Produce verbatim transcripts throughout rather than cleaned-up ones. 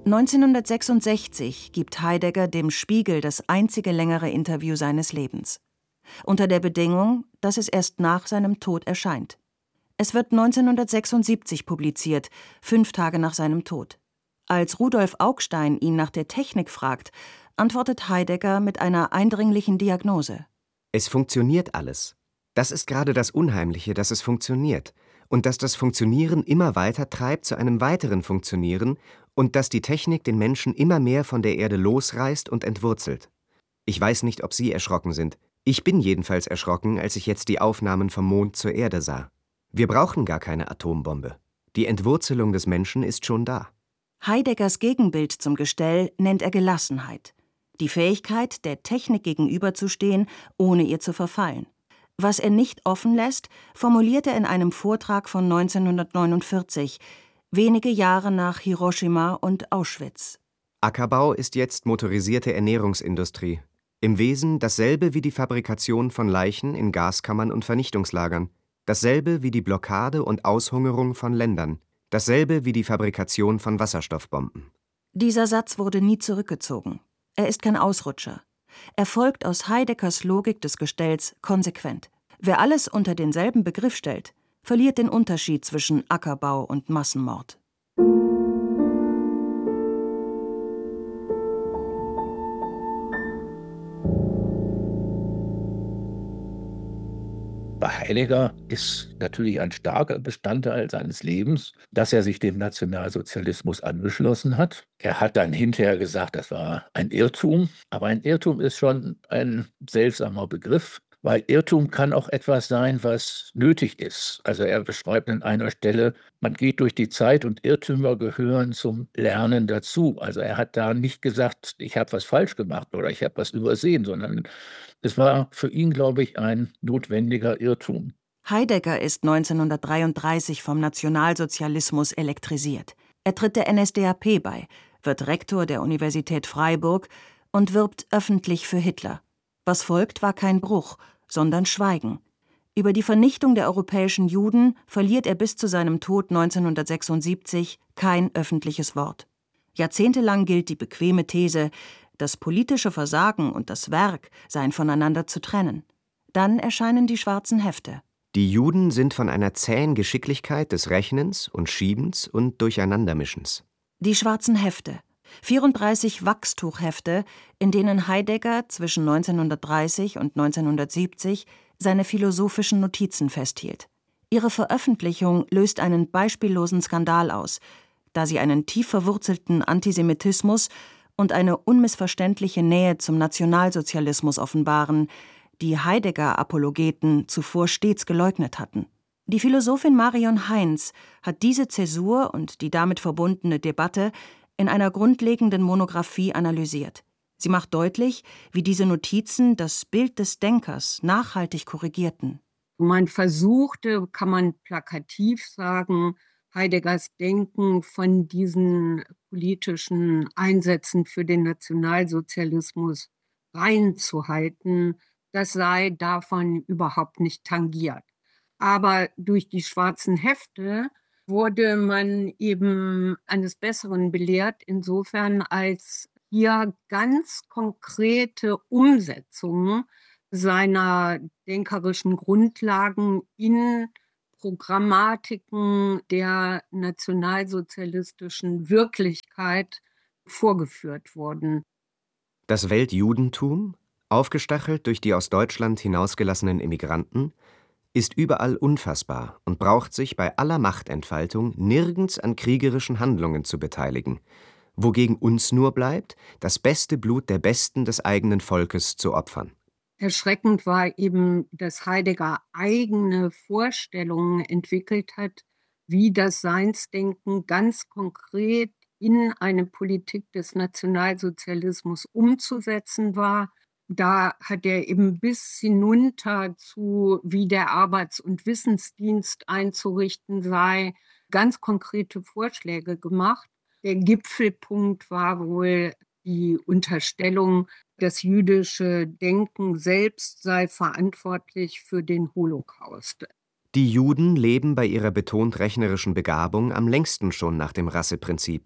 neunzehnhundertsechsundsechzig gibt Heidegger dem Spiegel das einzige längere Interview seines Lebens. Unter der Bedingung, dass es erst nach seinem Tod erscheint. Es wird neunzehnhundertsechsundsiebzig publiziert, fünf Tage nach seinem Tod. Als Rudolf Augstein ihn nach der Technik fragt, antwortet Heidegger mit einer eindringlichen Diagnose. Es funktioniert alles. Das ist gerade das Unheimliche, dass es funktioniert. Und dass das Funktionieren immer weiter treibt zu einem weiteren Funktionieren und dass die Technik den Menschen immer mehr von der Erde losreißt und entwurzelt. Ich weiß nicht, ob Sie erschrocken sind. Ich bin jedenfalls erschrocken, als ich jetzt die Aufnahmen vom Mond zur Erde sah. Wir brauchen gar keine Atombombe. Die Entwurzelung des Menschen ist schon da. Heideggers Gegenbild zum Gestell nennt er Gelassenheit. Die Fähigkeit, der Technik gegenüberzustehen, ohne ihr zu verfallen. Was er nicht offen lässt, formuliert er in einem Vortrag von neunzehnhundertneunundvierzig, wenige Jahre nach Hiroshima und Auschwitz. Ackerbau ist jetzt motorisierte Ernährungsindustrie. Im Wesen dasselbe wie die Fabrikation von Leichen in Gaskammern und Vernichtungslagern. Dasselbe wie die Blockade und Aushungerung von Ländern. Dasselbe wie die Fabrikation von Wasserstoffbomben. Dieser Satz wurde nie zurückgezogen. Er ist kein Ausrutscher. Er folgt aus Heideggers Logik des Gestells konsequent. Wer alles unter denselben Begriff stellt, verliert den Unterschied zwischen Ackerbau und Massenmord. Bei Heidegger ist natürlich ein starker Bestandteil seines Lebens, dass er sich dem Nationalsozialismus angeschlossen hat. Er hat dann hinterher gesagt, das war ein Irrtum. Aber ein Irrtum ist schon ein seltsamer Begriff, weil Irrtum kann auch etwas sein, was nötig ist. Also er beschreibt an einer Stelle, man geht durch die Zeit und Irrtümer gehören zum Lernen dazu. Also er hat da nicht gesagt, ich habe was falsch gemacht oder ich habe was übersehen, sondern es war für ihn, glaube ich, ein notwendiger Irrtum. Heidegger ist neunzehnhundertdreiunddreißig vom Nationalsozialismus elektrisiert. Er tritt der N S D A P bei, wird Rektor der Universität Freiburg und wirbt öffentlich für Hitler. Was folgt, war kein Bruch, sondern Schweigen. Über die Vernichtung der europäischen Juden verliert er bis zu seinem Tod neunzehnhundertsechsundsiebzig kein öffentliches Wort. Jahrzehntelang gilt die bequeme These, das politische Versagen und das Werk seien voneinander zu trennen. Dann erscheinen die schwarzen Hefte. Die Juden sind von einer zähen Geschicklichkeit des Rechnens und Schiebens und Durcheinandermischens. Die schwarzen Hefte. vierunddreißig Wachstuchhefte, in denen Heidegger zwischen neunzehnhundertdreißig und neunzehnhundertsiebzig seine philosophischen Notizen festhielt. Ihre Veröffentlichung löst einen beispiellosen Skandal aus, da sie einen tief verwurzelten Antisemitismus und eine unmissverständliche Nähe zum Nationalsozialismus offenbaren, die Heidegger-Apologeten zuvor stets geleugnet hatten. Die Philosophin Marion Heinz hat diese Zäsur und die damit verbundene Debatte in einer grundlegenden Monographie analysiert. Sie macht deutlich, wie diese Notizen das Bild des Denkers nachhaltig korrigierten. Man versuchte, kann man plakativ sagen, Heideggers Denken von diesen politischen Einsätzen für den Nationalsozialismus reinzuhalten. Das sei davon überhaupt nicht tangiert. Aber durch die schwarzen Hefte wurde man eben eines Besseren belehrt, insofern als hier ganz konkrete Umsetzungen seiner denkerischen Grundlagen in Programmatiken der nationalsozialistischen Wirklichkeit vorgeführt wurden. Das Weltjudentum, aufgestachelt durch die aus Deutschland hinausgelassenen Immigranten, ist überall unfassbar und braucht sich bei aller Machtentfaltung nirgends an kriegerischen Handlungen zu beteiligen, wogegen uns nur bleibt, das beste Blut der Besten des eigenen Volkes zu opfern. Erschreckend war eben, dass Heidegger eigene Vorstellungen entwickelt hat, wie das Seinsdenken ganz konkret in eine Politik des Nationalsozialismus umzusetzen war. Da hat er eben bis hinunter zu, wie der Arbeits- und Wissensdienst einzurichten sei, ganz konkrete Vorschläge gemacht. Der Gipfelpunkt war wohl die Unterstellung, das jüdische Denken selbst sei verantwortlich für den Holocaust. Die Juden leben bei ihrer betont rechnerischen Begabung am längsten schon nach dem Rasseprinzip,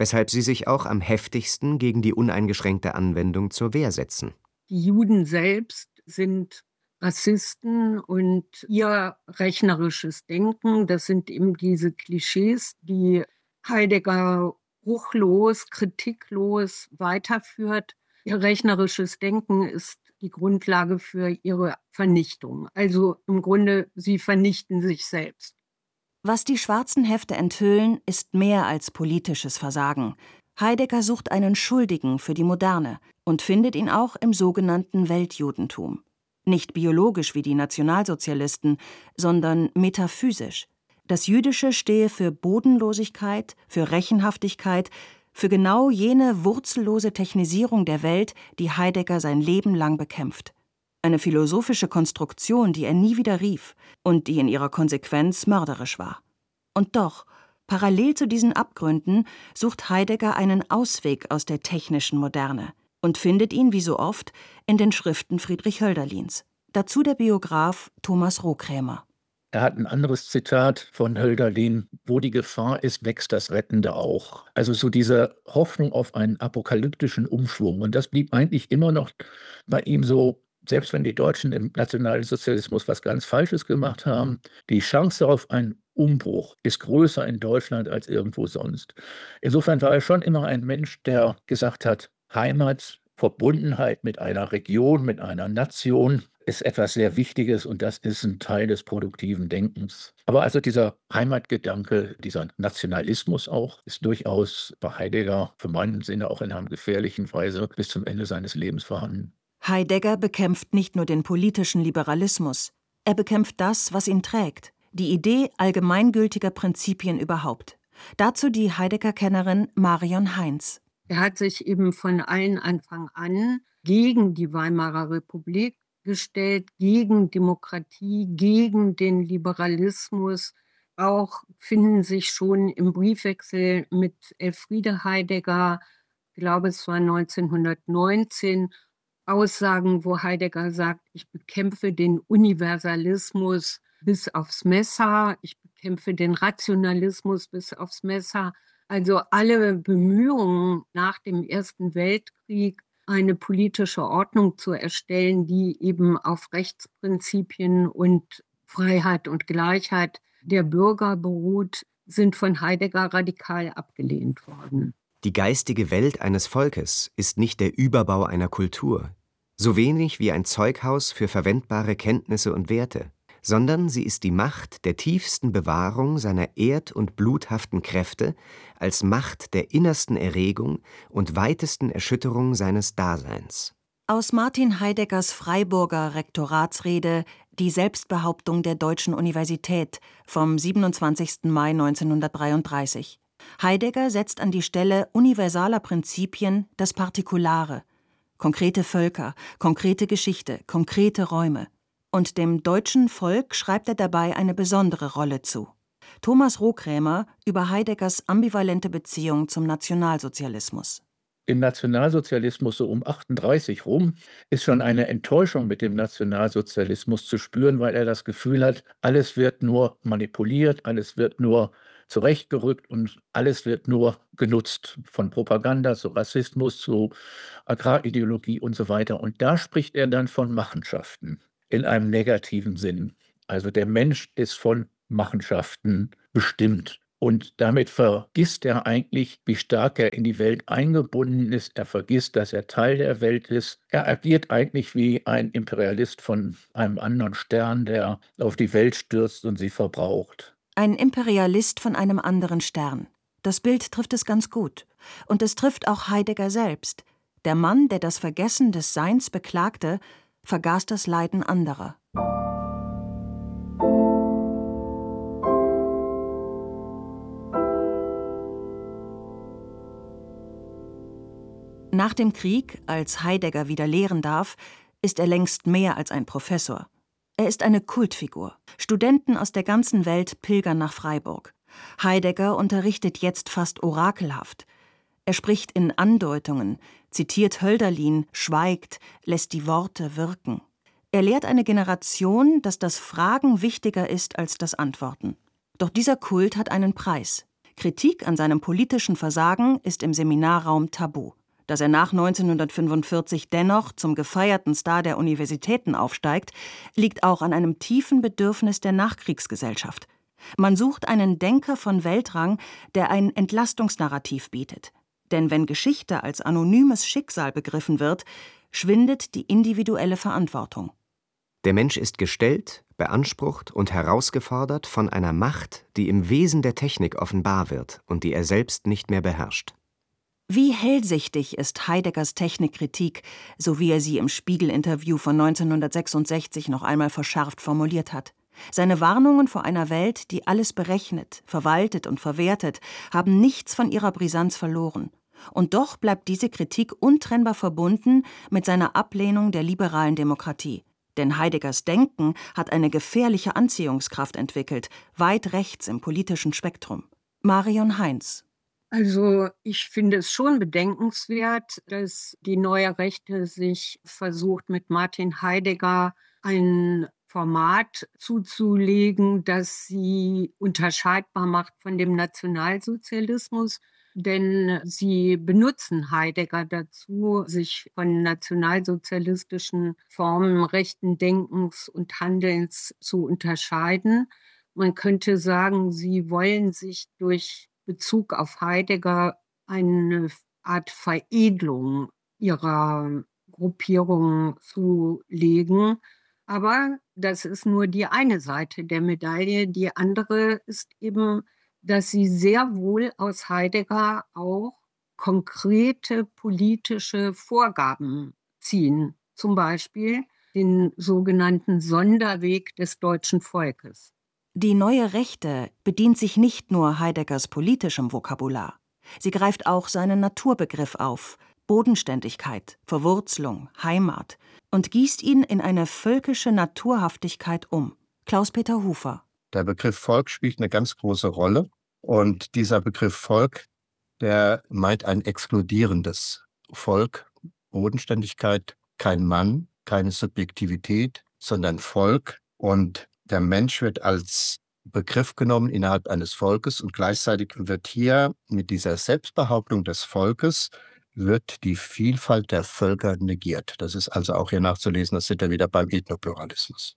weshalb sie sich auch am heftigsten gegen die uneingeschränkte Anwendung zur Wehr setzen. Die Juden selbst sind Rassisten und ihr rechnerisches Denken, das sind eben diese Klischees, die Heidegger bruchlos, kritiklos weiterführt. Ihr rechnerisches Denken ist die Grundlage für ihre Vernichtung. Also im Grunde, sie vernichten sich selbst. Was die schwarzen Hefte enthüllen, ist mehr als politisches Versagen. Heidegger sucht einen Schuldigen für die Moderne und findet ihn auch im sogenannten Weltjudentum. Nicht biologisch wie die Nationalsozialisten, sondern metaphysisch. Das Jüdische stehe für Bodenlosigkeit, für Rechenhaftigkeit, für genau jene wurzellose Technisierung der Welt, die Heidegger sein Leben lang bekämpft. Eine philosophische Konstruktion, die er nie wieder rief und die in ihrer Konsequenz mörderisch war. Und doch, parallel zu diesen Abgründen, sucht Heidegger einen Ausweg aus der technischen Moderne und findet ihn, wie so oft, in den Schriften Friedrich Hölderlins. Dazu der Biograf Thomas Rohkrämer. Er hat ein anderes Zitat von Hölderlin: Wo die Gefahr ist, wächst das Rettende auch. Also so diese Hoffnung auf einen apokalyptischen Umschwung. Und das blieb eigentlich immer noch bei ihm so, selbst wenn die Deutschen im Nationalsozialismus was ganz Falsches gemacht haben, die Chance auf einen Umbruch ist größer in Deutschland als irgendwo sonst. Insofern war er schon immer ein Mensch, der gesagt hat, Heimat, Verbundenheit mit einer Region, mit einer Nation ist etwas sehr Wichtiges und das ist ein Teil des produktiven Denkens. Aber also dieser Heimatgedanke, dieser Nationalismus auch, ist durchaus bei Heidegger für meinen Sinne auch in einer gefährlichen Weise bis zum Ende seines Lebens vorhanden. Heidegger bekämpft nicht nur den politischen Liberalismus, er bekämpft das, was ihn trägt, die Idee allgemeingültiger Prinzipien überhaupt. Dazu die Heidegger-Kennerin Marion Heinz. Er hat sich eben von allen Anfang an gegen die Weimarer Republik gestellt, gegen Demokratie, gegen den Liberalismus. Auch finden sich schon im Briefwechsel mit Elfriede Heidegger, ich glaube es war neunzehnhundertneunzehn, Aussagen, wo Heidegger sagt, ich bekämpfe den Universalismus bis aufs Messer, ich bekämpfe den Rationalismus bis aufs Messer. Also alle Bemühungen nach dem Ersten Weltkrieg, eine politische Ordnung zu erstellen, die eben auf Rechtsprinzipien und Freiheit und Gleichheit der Bürger beruht, sind von Heidegger radikal abgelehnt worden. Die geistige Welt eines Volkes ist nicht der Überbau einer Kultur, so wenig wie ein Zeughaus für verwendbare Kenntnisse und Werte, sondern sie ist die Macht der tiefsten Bewahrung seiner erd- und bluthaften Kräfte als Macht der innersten Erregung und weitesten Erschütterung seines Daseins. Aus Martin Heideggers Freiburger Rektoratsrede »Die Selbstbehauptung der Deutschen Universität« vom siebenundzwanzigsten Mai neunzehnhundertdreiunddreißig. Heidegger setzt an die Stelle universaler Prinzipien das Partikulare. Konkrete Völker, konkrete Geschichte, konkrete Räume. Und dem deutschen Volk schreibt er dabei eine besondere Rolle zu. Thomas Rohkrämer über Heideggers ambivalente Beziehung zum Nationalsozialismus. Im Nationalsozialismus so um achtunddreißig rum ist schon eine Enttäuschung mit dem Nationalsozialismus zu spüren, weil er das Gefühl hat, alles wird nur manipuliert, alles wird nur zurechtgerückt und alles wird nur genutzt, von Propaganda zu Rassismus zu Agrarideologie und so weiter. Und da spricht er dann von Machenschaften in einem negativen Sinn. Also der Mensch ist von Machenschaften bestimmt. Und damit vergisst er eigentlich, wie stark er in die Welt eingebunden ist. Er vergisst, dass er Teil der Welt ist. Er agiert eigentlich wie ein Imperialist von einem anderen Stern, der auf die Welt stürzt und sie verbraucht. Ein Imperialist von einem anderen Stern. Das Bild trifft es ganz gut. Und es trifft auch Heidegger selbst. Der Mann, der das Vergessen des Seins beklagte, vergaß das Leiden anderer. Nach dem Krieg, als Heidegger wieder lehren darf, ist er längst mehr als ein Professor. Er ist eine Kultfigur. Studenten aus der ganzen Welt pilgern nach Freiburg. Heidegger unterrichtet jetzt fast orakelhaft. Er spricht in Andeutungen, zitiert Hölderlin, schweigt, lässt die Worte wirken. Er lehrt eine Generation, dass das Fragen wichtiger ist als das Antworten. Doch dieser Kult hat einen Preis. Kritik an seinem politischen Versagen ist im Seminarraum tabu. Dass er nach neunzehnhundertfünfundvierzig dennoch zum gefeierten Star der Universitäten aufsteigt, liegt auch an einem tiefen Bedürfnis der Nachkriegsgesellschaft. Man sucht einen Denker von Weltrang, der ein Entlastungsnarrativ bietet. Denn wenn Geschichte als anonymes Schicksal begriffen wird, schwindet die individuelle Verantwortung. Der Mensch ist gestellt, beansprucht und herausgefordert von einer Macht, die im Wesen der Technik offenbar wird und die er selbst nicht mehr beherrscht. Wie hellsichtig ist Heideggers Technikkritik, so wie er sie im Spiegel-Interview von neunzehnhundertsechsundsechzig noch einmal verschärft formuliert hat. Seine Warnungen vor einer Welt, die alles berechnet, verwaltet und verwertet, haben nichts von ihrer Brisanz verloren. Und doch bleibt diese Kritik untrennbar verbunden mit seiner Ablehnung der liberalen Demokratie. Denn Heideggers Denken hat eine gefährliche Anziehungskraft entwickelt, weit rechts im politischen Spektrum. Marion Heinz. Also ich finde es schon bedenkenswert, dass die Neue Rechte sich versucht, mit Martin Heidegger ein Format zuzulegen, das sie unterscheidbar macht von dem Nationalsozialismus. Denn sie benutzen Heidegger dazu, sich von nationalsozialistischen Formen rechten Denkens und Handelns zu unterscheiden. Man könnte sagen, sie wollen sich durch Bezug auf Heidegger eine Art Veredelung ihrer Gruppierung zulegen. Aber das ist nur die eine Seite der Medaille. Die andere ist eben, dass sie sehr wohl aus Heidegger auch konkrete politische Vorgaben ziehen. Zum Beispiel den sogenannten Sonderweg des deutschen Volkes. Die Neue Rechte bedient sich nicht nur Heideggers politischem Vokabular. Sie greift auch seinen Naturbegriff auf, Bodenständigkeit, Verwurzelung, Heimat, und gießt ihn in eine völkische Naturhaftigkeit um. Klaus-Peter Hufer. Der Begriff Volk spielt eine ganz große Rolle. Und dieser Begriff Volk, der meint ein exkludierendes Volk, Bodenständigkeit, kein Mann, keine Subjektivität, sondern Volk. Und der Mensch wird als Begriff genommen innerhalb eines Volkes und gleichzeitig wird hier mit dieser Selbstbehauptung des Volkes wird die Vielfalt der Völker negiert. Das ist also auch hier nachzulesen, das sind wir wieder beim Ethnopluralismus.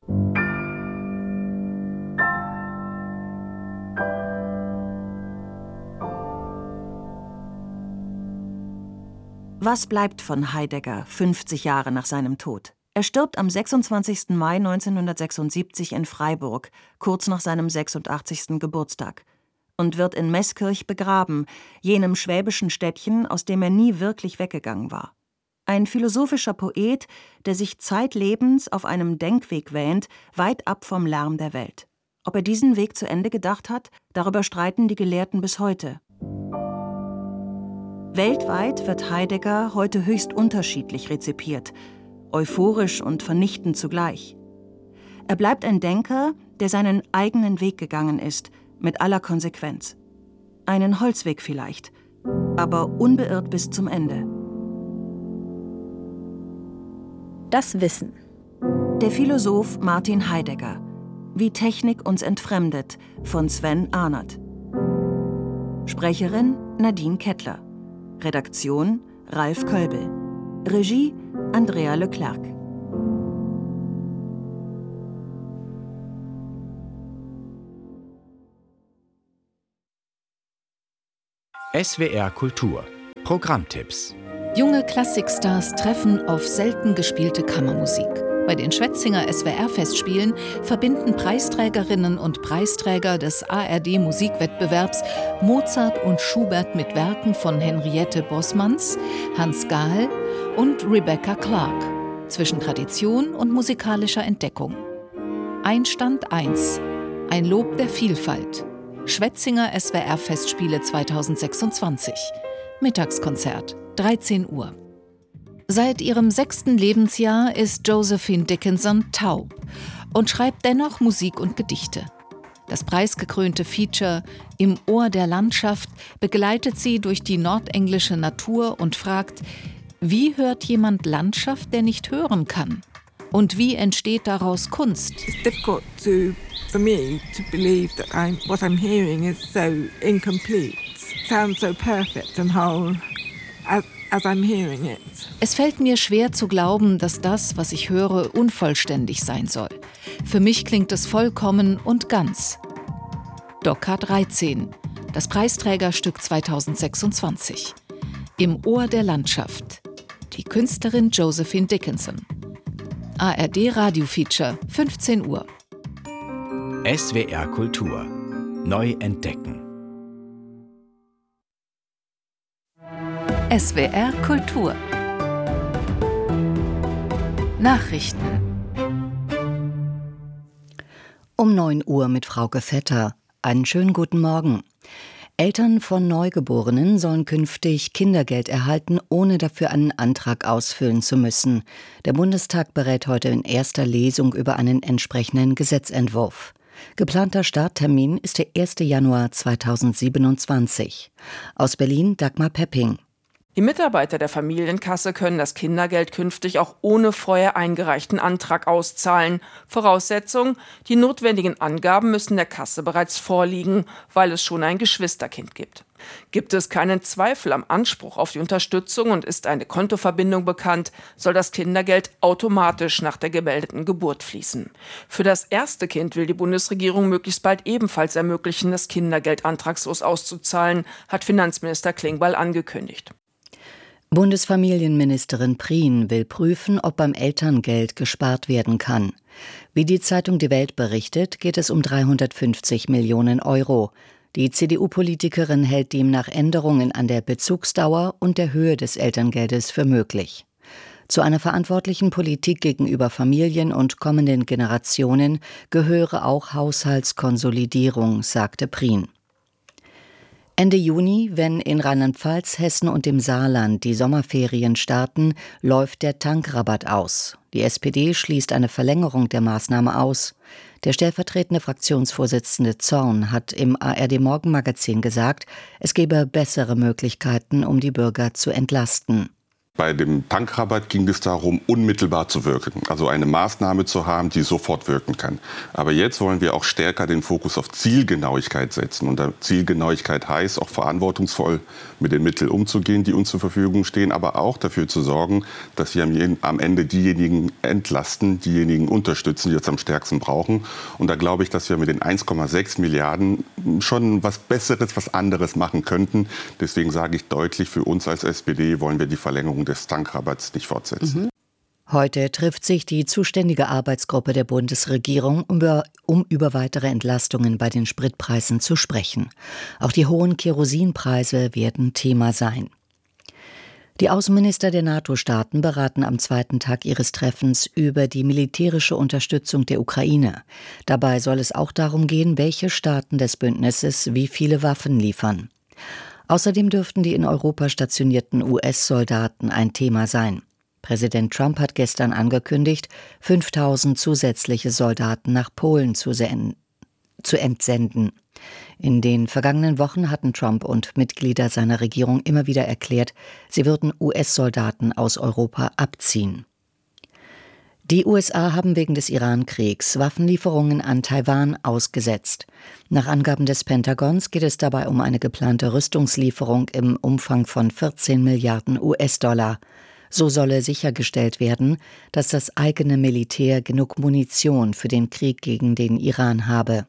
Was bleibt von Heidegger fünfzig Jahre nach seinem Tod? Er stirbt am sechsundzwanzigsten Mai neunzehnhundertsechsundsiebzig in Freiburg, kurz nach seinem sechsundachtzigsten Geburtstag, und wird in Meßkirch begraben, jenem schwäbischen Städtchen, aus dem er nie wirklich weggegangen war. Ein philosophischer Poet, der sich zeitlebens auf einem Denkweg wähnt, weit ab vom Lärm der Welt. Ob er diesen Weg zu Ende gedacht hat, darüber streiten die Gelehrten bis heute. Weltweit wird Heidegger heute höchst unterschiedlich rezipiert, euphorisch und vernichtend zugleich. Er bleibt ein Denker, der seinen eigenen Weg gegangen ist, mit aller Konsequenz. Einen Holzweg vielleicht, aber unbeirrt bis zum Ende. Das Wissen. Der Philosoph Martin Heidegger. Wie Technik uns entfremdet, von Sven Arnert. Sprecherin Nadine Kettler. Redaktion Ralf Kölbel. Regie Andrea Leclerc. S W R Kultur. Programmtipps. Junge Klassikstars treffen auf selten gespielte Kammermusik. Bei den Schwetzinger S W R-Festspielen verbinden Preisträgerinnen und Preisträger des A R D-Musikwettbewerbs Mozart und Schubert mit Werken von Henriette Bossmanns, Hans Gahl und Rebecca Clark zwischen Tradition und musikalischer Entdeckung. Einstand eins. Ein Lob der Vielfalt. Schwetzinger S W R-Festspiele zweitausendsechsundzwanzig. Mittagskonzert, dreizehn Uhr. Seit ihrem sechsten Lebensjahr ist Josephine Dickinson taub und schreibt dennoch Musik und Gedichte. Das preisgekrönte Feature Im Ohr der Landschaft begleitet sie durch die nordenglische Natur und fragt, wie hört jemand Landschaft, der nicht hören kann? Und wie entsteht daraus Kunst? It's difficult to, for me to believe that I'm, what I'm hearing is so incomplete. It sounds so perfect and whole as, as I'm hearing it. Es fällt mir schwer zu glauben, dass das, was ich höre, unvollständig sein soll. Für mich klingt es vollkommen und ganz. Doc K dreizehn, das Preisträgerstück zweitausendsechsundzwanzig. Im Ohr der Landschaft. Die Künstlerin Josephine Dickinson. A R D Radiofeature, fünfzehn Uhr. S W R Kultur. Neu entdecken. S W R Kultur. Nachrichten. Um neun Uhr mit Frauke Vetter. Einen schönen guten Morgen. Eltern von Neugeborenen sollen künftig Kindergeld erhalten, ohne dafür einen Antrag ausfüllen zu müssen. Der Bundestag berät heute in erster Lesung über einen entsprechenden Gesetzentwurf. Geplanter Starttermin ist der erster Januar zweitausendsiebenundzwanzig. Aus Berlin Dagmar Pepping. Die Mitarbeiter der Familienkasse können das Kindergeld künftig auch ohne vorher eingereichten Antrag auszahlen. Voraussetzung: die notwendigen Angaben müssen der Kasse bereits vorliegen, weil es schon ein Geschwisterkind gibt. Gibt es keinen Zweifel am Anspruch auf die Unterstützung und ist eine Kontoverbindung bekannt, soll das Kindergeld automatisch nach der gemeldeten Geburt fließen. Für das erste Kind will die Bundesregierung möglichst bald ebenfalls ermöglichen, das Kindergeld antragslos auszuzahlen, hat Finanzminister Klingbeil angekündigt. Bundesfamilienministerin Prien will prüfen, ob beim Elterngeld gespart werden kann. Wie die Zeitung Die Welt berichtet, geht es um dreihundertfünfzig Millionen Euro. Die C D U-Politikerin hält demnach Änderungen an der Bezugsdauer und der Höhe des Elterngeldes für möglich. Zu einer verantwortlichen Politik gegenüber Familien und kommenden Generationen gehöre auch Haushaltskonsolidierung, sagte Prien. Ende Juni, wenn in Rheinland-Pfalz, Hessen und dem Saarland die Sommerferien starten, läuft der Tankrabatt aus. Die S P D schließt eine Verlängerung der Maßnahme aus. Der stellvertretende Fraktionsvorsitzende Zorn hat im A R D-Morgenmagazin gesagt, es gebe bessere Möglichkeiten, um die Bürger zu entlasten. Bei dem Tankrabatt ging es darum, unmittelbar zu wirken, also eine Maßnahme zu haben, die sofort wirken kann. Aber jetzt wollen wir auch stärker den Fokus auf Zielgenauigkeit setzen. Und Zielgenauigkeit heißt auch verantwortungsvoll mit den Mitteln umzugehen, die uns zur Verfügung stehen, aber auch dafür zu sorgen, dass wir am Ende diejenigen entlasten, diejenigen unterstützen, die es am stärksten brauchen. Und da glaube ich, dass wir mit den eins Komma sechs Milliarden schon was Besseres, was anderes machen könnten. Deswegen sage ich deutlich, für uns als S P D wollen wir die Verlängerung des Tankrabatts nicht fortsetzen. Heute trifft sich die zuständige Arbeitsgruppe der Bundesregierung, um über, um über weitere Entlastungen bei den Spritpreisen zu sprechen. Auch die hohen Kerosinpreise werden Thema sein. Die Außenminister der NATO-Staaten beraten am zweiten Tag ihres Treffens über die militärische Unterstützung der Ukraine. Dabei soll es auch darum gehen, welche Staaten des Bündnisses wie viele Waffen liefern. Außerdem dürften die in Europa stationierten U S-Soldaten ein Thema sein. Präsident Trump hat gestern angekündigt, fünftausend zusätzliche Soldaten nach Polen zu, sen- zu entsenden. In den vergangenen Wochen hatten Trump und Mitglieder seiner Regierung immer wieder erklärt, sie würden U S-Soldaten aus Europa abziehen. Die U S A haben wegen des Iran-Kriegs Waffenlieferungen an Taiwan ausgesetzt. Nach Angaben des Pentagons geht es dabei um eine geplante Rüstungslieferung im Umfang von vierzehn Milliarden U S-Dollar. So solle sichergestellt werden, dass das eigene Militär genug Munition für den Krieg gegen den Iran habe.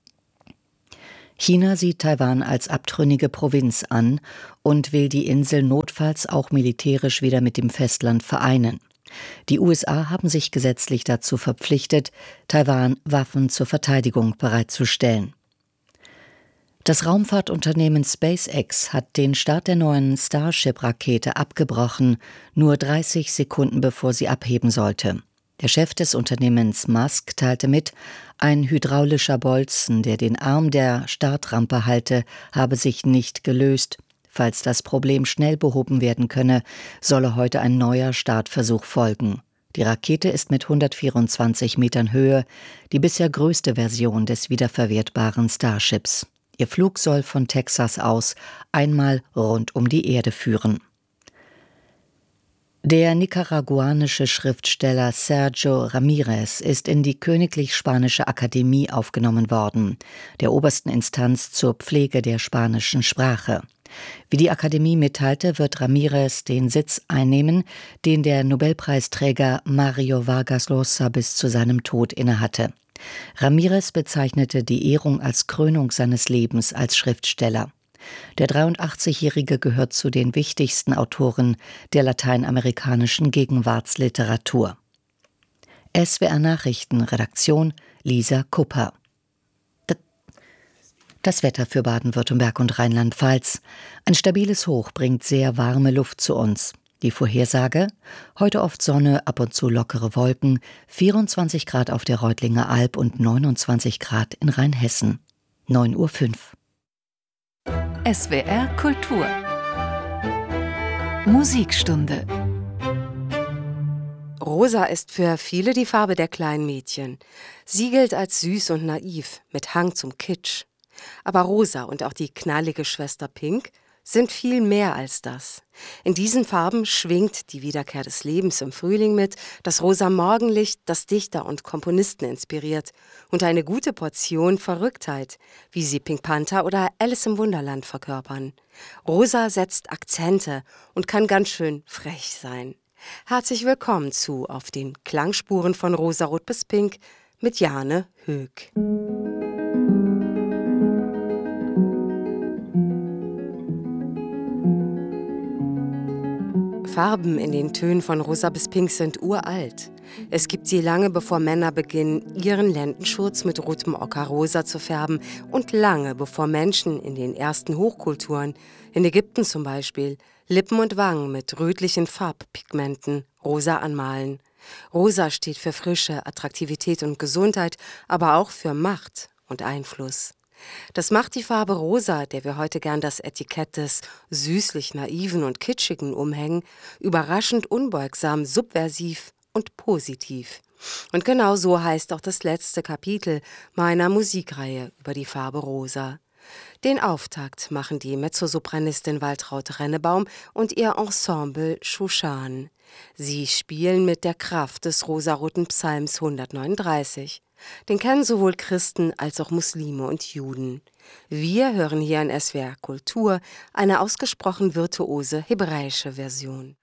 China sieht Taiwan als abtrünnige Provinz an und will die Insel notfalls auch militärisch wieder mit dem Festland vereinen. Die U S A haben sich gesetzlich dazu verpflichtet, Taiwan Waffen zur Verteidigung bereitzustellen. Das Raumfahrtunternehmen SpaceX hat den Start der neuen Starship-Rakete abgebrochen, nur dreißig Sekunden bevor sie abheben sollte. Der Chef des Unternehmens Musk teilte mit, ein hydraulischer Bolzen, der den Arm der Startrampe halte, habe sich nicht gelöst. Falls das Problem schnell behoben werden könne, solle heute ein neuer Startversuch folgen. Die Rakete ist mit hundertvierundzwanzig Metern Höhe die bisher größte Version des wiederverwertbaren Starships. Ihr Flug soll von Texas aus einmal rund um die Erde führen. Der nicaraguanische Schriftsteller Sergio Ramírez ist in die Königlich Spanische Akademie aufgenommen worden, der obersten Instanz zur Pflege der spanischen Sprache. Wie die Akademie mitteilte, wird Ramírez den Sitz einnehmen, den der Nobelpreisträger Mario Vargas Llosa bis zu seinem Tod innehatte. Ramírez bezeichnete die Ehrung als Krönung seines Lebens als Schriftsteller. Der dreiundachtzigjährige gehört zu den wichtigsten Autoren der lateinamerikanischen Gegenwartsliteratur. S W R Nachrichten, Redaktion Lisa Kupper. Das Wetter für Baden-Württemberg und Rheinland-Pfalz. Ein stabiles Hoch bringt sehr warme Luft zu uns. Die Vorhersage: heute oft Sonne, ab und zu lockere Wolken, vierundzwanzig Grad auf der Reutlinger Alb und neunundzwanzig Grad in Rheinhessen. neun Uhr fünf. S W R Kultur Musikstunde. Rosa ist für viele die Farbe der kleinen Mädchen. Sie gilt als süß und naiv, mit Hang zum Kitsch. Aber Rosa und auch die knallige Schwester Pink sind viel mehr als das. In diesen Farben schwingt die Wiederkehr des Lebens im Frühling mit, das rosa Morgenlicht, das Dichter und Komponisten inspiriert, und eine gute Portion Verrücktheit, wie sie Pink Panther oder Alice im Wunderland verkörpern. Rosa setzt Akzente und kann ganz schön frech sein. Herzlich willkommen zu Auf den Klangspuren von Rosarot bis Pink mit Jane Höck. Farben in den Tönen von Rosa bis Pink sind uralt. Es gibt sie lange bevor Männer beginnen, ihren Lendenschurz mit rotem Ockerrosa zu färben und lange bevor Menschen in den ersten Hochkulturen, in Ägypten zum Beispiel, Lippen und Wangen mit rötlichen Farbpigmenten rosa anmalen. Rosa steht für Frische, Attraktivität und Gesundheit, aber auch für Macht und Einfluss. Das macht die Farbe Rosa, der wir heute gern das Etikett des süßlich Naiven und Kitschigen umhängen, überraschend unbeugsam, subversiv und positiv. Und genau so heißt auch das letzte Kapitel meiner Musikreihe über die Farbe Rosa. Den Auftakt machen die Mezzosopranistin Waltraud Rennebaum und ihr Ensemble Shushan. Sie spielen mit der Kraft des rosaroten Psalms hundertneununddreißig. Den kennen sowohl Christen als auch Muslime und Juden. Wir hören hier in S W R Kultur eine ausgesprochen virtuose hebräische Version.